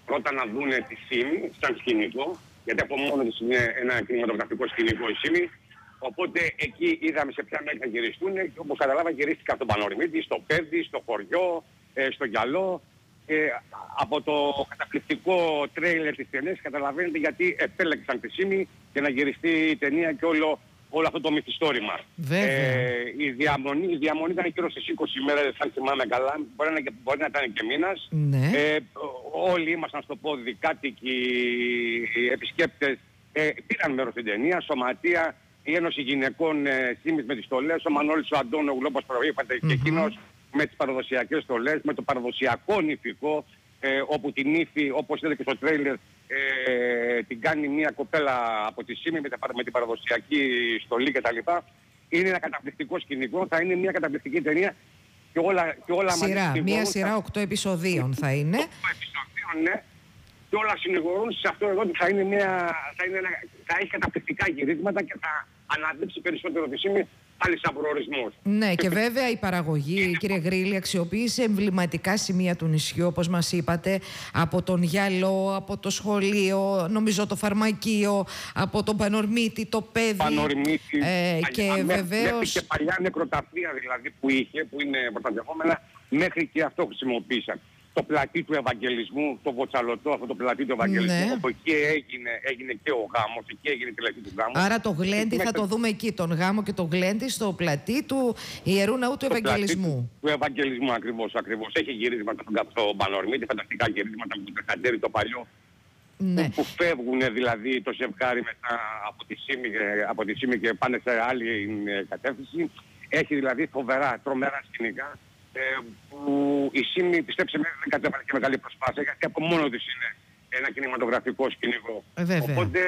πρώτα να δουν τη Σύμη σαν σκηνικό, γιατί από μόνο της είναι ένα κινηματογραφικό σκηνικό η Σύμη. Οπότε εκεί είδαμε σε ποια μέρη θα γυριστούν και όπως καταλάβα γυρίστηκαν στον Πανορμήτη, στο Πέδι, στο χωριό, στο Γυαλό. Από το καταπληκτικό τρέιλερ της ταινίας καταλαβαίνετε γιατί επέλεξαν τη Σύμη και να γυριστεί η ταινία και όλο αυτό το μυθιστόρημα. Η διαμονή ήταν γύρω στις 20 μέρες, αν θυμάμαι καλά, μπορεί να ήταν και μήνας. Ναι. Όλοι ήμασταν στο πόδι, κάτοικοι, επισκέπτες, πήραν μέρος στην ταινία, σωματεία, η Ένωση Γυναικών Σύμης με τις στολές, ο Μανώλης ο Αντώνογλου όπως προείπατε και εκείνος με τις παραδοσιακές στολές, με το παραδοσιακό νηφικό, όπου την νύφη, όπως είδατε και στο τρέιλερ, την κάνει μια κοπέλα από τη Σύμη με την παραδοσιακή στολή κτλ. Είναι ένα καταπληκτικό σκηνικό, θα είναι μια καταπληκτική ταινία και όλα μαζί. Μια σειρά 8 επεισοδίων θα είναι. 8 επεισοδίων, ναι. Και όλα συνηγορούν σε αυτό εδώ ότι θα έχει καταπληκτικά γυρίσματα και θα αναδείξει περισσότερο τη Σύμη πάλι σαν προορισμούς. Ναι, και βέβαια η παραγωγή, κύριε Γρήλη, αξιοποίησε εμβληματικά σημεία του νησιού, όπως μας είπατε, από τον Γυαλό, από το σχολείο, νομίζω το φαρμακείο, από τον Πανορμήτη, το Πέδι. Πανορμήτη, και βεβαίως... και παλιά νεκροταφεία δηλαδή που είναι προστατευόμενα, μέχρι και αυτό χρησιμοποίησαν. Το πλατή του Ευαγγελισμού, το Βοτσαλωτό, αυτό το πλατή του Ευαγγελισμού, ναι. όπου εκεί έγινε και ο γάμος, εκεί έγινε η τελετή του γάμου. Άρα το γλέντι θα το δούμε εκεί, τον γάμο και τον γλέντι στο πλατή του Ιερού Ναού του Ευαγγελισμού. Του Ευαγγελισμού ακριβώς. Έχει γυρίσματα στο Πανορμήτη, φανταστικά γυρίσματα με το Τρεχαντέρι το παλιό, ναι. που φεύγουν δηλαδή το ζευγάρι μετά από τη Σύμη και πάνε σε άλλη κατεύθυνση. Έχει δηλαδή φοβερά, τρομερά σκηνικά. Που η Σύμη, πιστέψτε με, δεν κατέβαλε και μεγάλη προσπάθεια, γιατί από μόνο της είναι ένα κινηματογραφικό σκηνικό. Οπότε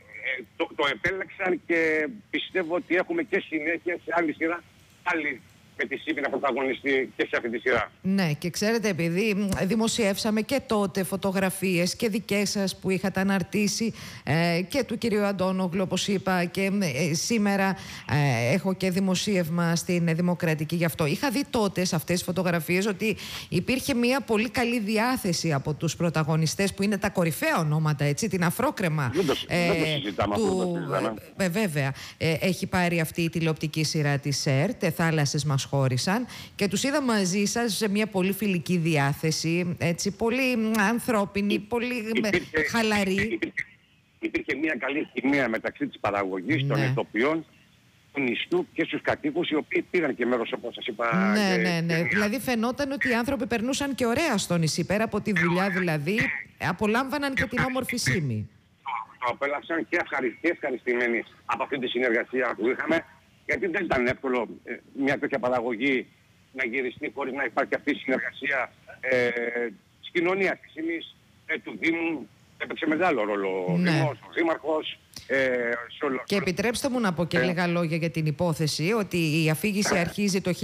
το επέλεξαν και πιστεύω ότι έχουμε και συνέχεια σε άλλη σειρά πάλι με τη Σύμη να πρωταγωνιστεί και σε αυτή τη σειρά. Ναι, και ξέρετε, επειδή δημοσιεύσαμε και τότε φωτογραφίες και δικές σας που είχατε αναρτήσει και του κυρίου Αντώνογλου, όπως είπα, και σήμερα έχω και δημοσίευμα στην Δημοκρατική γι' αυτό. Είχα δει τότε σε αυτές τις φωτογραφίες ότι υπήρχε μια πολύ καλή διάθεση από τους πρωταγωνιστές που είναι τα κορυφαία ονόματα, έτσι, την Αφρόκρεμα. Δεν το συζητάμε αυτό. Βέβαια, έχει πάρει αυτή η τηλεοπτική σειρά της ΕΡΤ, Θάλασσες μας χώρισαν, και τους είδα μαζί σας σε μια πολύ φιλική διάθεση, έτσι, πολύ ανθρώπινη, πολύ χαλαρή. Υπήρχε μια καλή χημεία μεταξύ της παραγωγής, των ηθοποιών, του νησιού και στους κατοίκους, οι οποίοι πήραν και μέρος, όπως σας είπα. Ναι. Δηλαδή φαινόταν ότι οι άνθρωποι περνούσαν και ωραία στο νησί, πέρα από τη δουλειά δηλαδή, απολάμβαναν και την όμορφη Σύμη. Το απέλαυσαν και ευχαριστημένοι από αυτή τη συνεργασία που είχαμε. Γιατί δεν ήταν εύκολο μια τέτοια παραγωγή να γυριστεί χωρίς να υπάρχει αυτή η συνεργασία της κοινωνίας της Σύμης, του Δήμου. Έπαιξε μεγάλο ρόλο ο Δήμος, ο Δήμαρχος. Και επιτρέψτε μου να πω και λίγα λόγια για την υπόθεση, ότι η αφήγηση αρχίζει το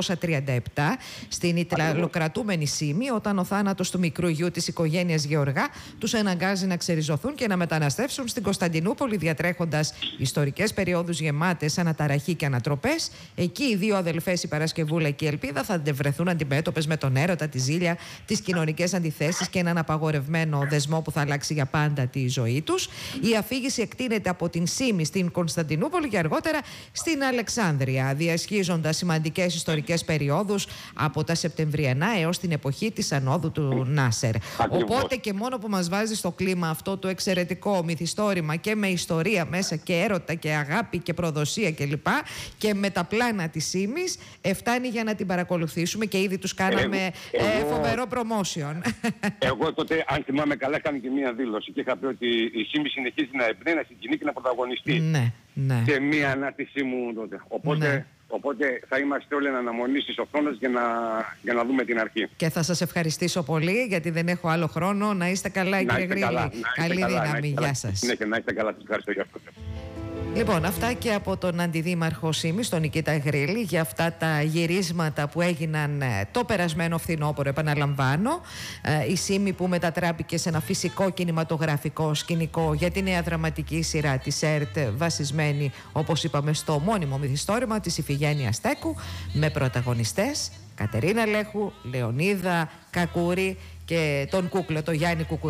1937 στην Ιταλοκρατούμενη Σύμη, όταν ο θάνατος του μικρού γιου της οικογένειας Γεωργά τους αναγκάζει να ξεριζωθούν και να μεταναστεύσουν στην Κωνσταντινούπολη, διατρέχοντας ιστορικές περιόδους γεμάτες αναταραχή και ανατροπές. Εκεί οι δύο αδελφές, η Παρασκευούλα και η Ελπίδα, θα βρεθούν αντιμέτωπες με τον έρωτα, τη ζήλια, τις κοινωνικές αντιθέσεις και έναν απαγορευμένο δεσμό που θα αλλάξει για πάντα τη ζωή τους. Η αφήγηση εκτείνεται από την Σύμη στην Κωνσταντινούπολη και αργότερα στην Αλεξάνδρεια, διασχίζοντας σημαντικές ιστορικές περιόδους από τα Σεπτεμβριανά έως την εποχή της ανόδου του Νάσερ. Οπότε και μόνο που μας βάζει στο κλίμα αυτό το εξαιρετικό μυθιστόρημα, και με ιστορία μέσα και έρωτα και αγάπη και προδοσία κλπ. Και με τα πλάνα της Σύμης, φτάνει για να την παρακολουθήσουμε και ήδη τους κάναμε φοβερό promotion. Εγώ τότε, αν θυμάμαι καλά, έκανα και μία δήλωση και είχα πει ότι η Σύμη συνεχίζει να εμπνέει, να συγκινεί και να πρωταγωνιστεί. Ναι. Και μία ανάρτησή μου τότε. Οπότε θα είμαστε όλοι εν αναμονή στις οθόνες για να δούμε την αρχή. Και θα σας ευχαριστήσω πολύ, γιατί δεν έχω άλλο χρόνο. Να είστε καλά, κύριε Γρήλη. Καλή δύναμη. Γεια σας. Να είστε καλά. Σας ευχαριστώ για αυτό. Λοιπόν, αυτά και από τον Αντιδήμαρχο Σύμης, τον Νικήτα Γρήλη, για αυτά τα γυρίσματα που έγιναν το περασμένο φθινόπωρο, επαναλαμβάνω. Η Σύμη που μετατράπηκε σε ένα φυσικό κινηματογραφικό σκηνικό για τη νέα δραματική σειρά της ΕΡΤ, βασισμένη, όπως είπαμε, στο μόνιμο μυθιστόρημα της Ιφηγένειας Στέκου, με πρωταγωνιστές Κατερίνα Λέχου, Λεωνίδα Κακούρη και τον Κούκλο, τον Γιάννη Κουκουράκη.